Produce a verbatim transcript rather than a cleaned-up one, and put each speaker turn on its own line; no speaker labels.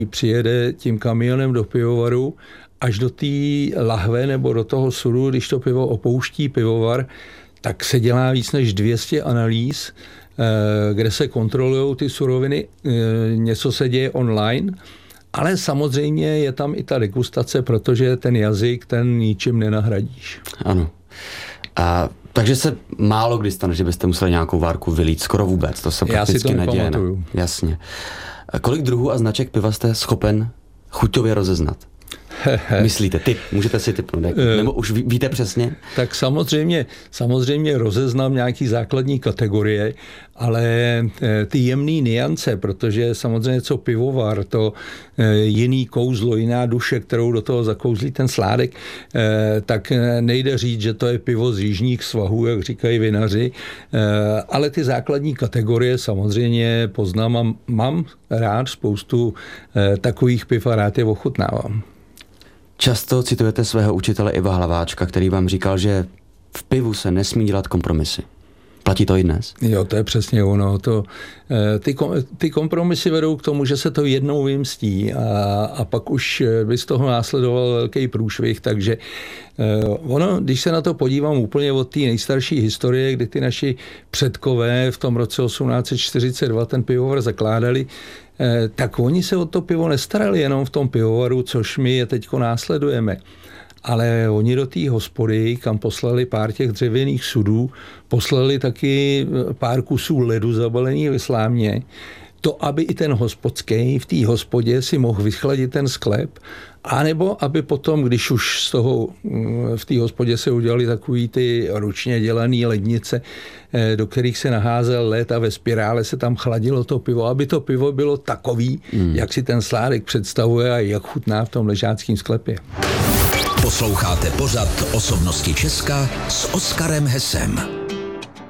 Přijede tím kamionem do pivovaru až do té lahve nebo do toho sudu, když to pivo opouští pivovar, tak se dělá víc než dvě stě analýz, kde se kontrolují ty suroviny, něco se děje online, ale samozřejmě je tam i ta degustace, protože ten jazyk, ten ničím nenahradíš.
Ano. A takže se málo kdy stane, že byste museli nějakou várku vylít, skoro vůbec, to se prakticky neděje. Ne? Jasně. A kolik druhů a značek piva jste schopen chuťově rozeznat? Myslíte, typ, můžete si typnout, nebo už ví, víte přesně?
Tak samozřejmě, samozřejmě rozeznám nějaký základní kategorie, ale ty jemný niance, protože samozřejmě co pivovar, to jiný kouzlo, jiná duše, kterou do toho zakouzlí ten sládek, tak nejde říct, že to je pivo z jižních svahů, jak říkají vinaři, ale ty základní kategorie samozřejmě poznám a mám rád spoustu takových piv a rád je ochutnávám.
Často citujete svého učitele Iva Hlaváčka, který vám říkal, že v pivu se nesmí dělat kompromisy. Platí to i dnes?
Jo, to je přesně ono. To, ty, ty kompromisy vedou k tomu, že se to jednou vymstí a, a pak už by z toho následoval velký průšvih, takže ono, když se na to podívám úplně od té nejstarší historie, kdy ty naši předkové v tom roce osmnáct set čtyřicet dva ten pivovar zakládali, tak oni se o to pivo nestarali jenom v tom pivovaru, což my je teďko následujeme. Ale oni do té hospody, kam poslali pár těch dřevěných sudů, poslali taky pár kusů ledu zabalených v slámě, to, aby i ten hospodský v té hospodě si mohl vychladit ten sklep, anebo aby potom, když už z toho v té hospodě se udělali takový ty ručně dělané lednice, do kterých se naházel led a ve spirále se tam chladilo to pivo, aby to pivo bylo takový, hmm. jak si ten sládek představuje a jak chutná v tom ležáckém sklepě.
Posloucháte pořad Osobnosti Česka s Oskarem Hesem.